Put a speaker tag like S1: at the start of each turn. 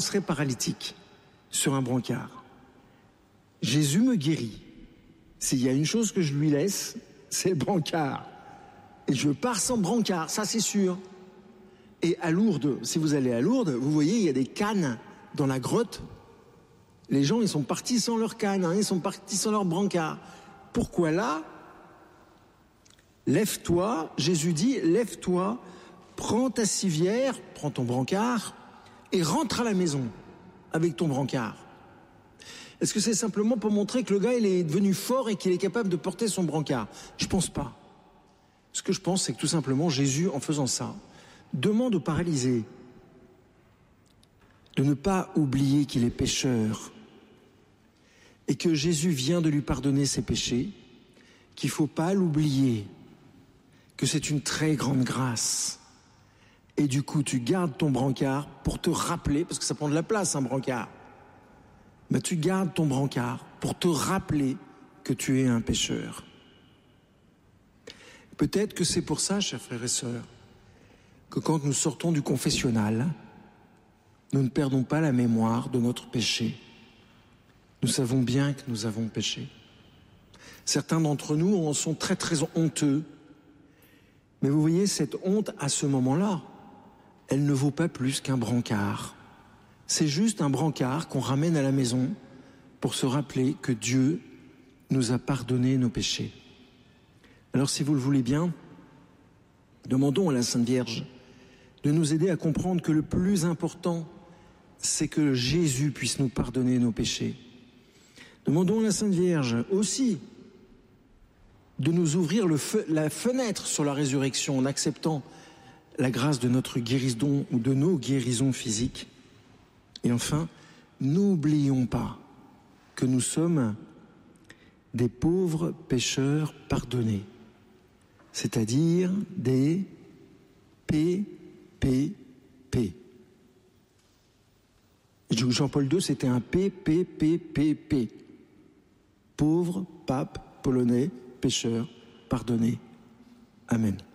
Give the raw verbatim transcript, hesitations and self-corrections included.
S1: serais paralytique sur un brancard. Jésus me guérit. S'il y a une chose que je lui laisse, c'est le brancard. Et je pars sans brancard, ça c'est sûr. Et à Lourdes, si vous allez à Lourdes, vous voyez, il y a des cannes dans la grotte. Les gens, ils sont partis sans leur canne, hein, ils sont partis sans leur brancard. Pourquoi là? Lève-toi, Jésus dit, lève-toi, prends ta civière, prends ton brancard et rentre à la maison avec ton brancard. Est-ce que c'est simplement pour montrer que le gars il est devenu fort et qu'il est capable de porter son brancard? Je pense pas. Ce que je pense, c'est que tout simplement Jésus, en faisant ça, demande au paralysé de ne pas oublier qu'il est pécheur et que Jésus vient de lui pardonner ses péchés, qu'il ne faut pas l'oublier, que c'est une très grande grâce. Et du coup, tu gardes ton brancard pour te rappeler, parce que ça prend de la place, un brancard. Mais tu gardes ton brancard pour te rappeler que tu es un pécheur. Peut-être que c'est pour ça, chers frères et sœurs, que quand nous sortons du confessionnal, nous ne perdons pas la mémoire de notre péché. Nous savons bien que nous avons péché. Certains d'entre nous en sont très très honteux. Mais vous voyez, cette honte, à ce moment-là, elle ne vaut pas plus qu'un brancard. C'est juste un brancard qu'on ramène à la maison pour se rappeler que Dieu nous a pardonné nos péchés. Alors si vous le voulez bien, demandons à la Sainte Vierge de nous aider à comprendre que le plus important, c'est que Jésus puisse nous pardonner nos péchés. Demandons à la Sainte Vierge aussi de nous ouvrir le fe- la fenêtre sur la résurrection en acceptant la grâce de notre guérison ou de nos guérisons physiques. Et enfin, n'oublions pas que nous sommes des pauvres pécheurs pardonnés, c'est-à-dire des P P P. Jean-Paul deux, c'était un P P P P P. Pauvre pape polonais, pécheur pardonné. Amen.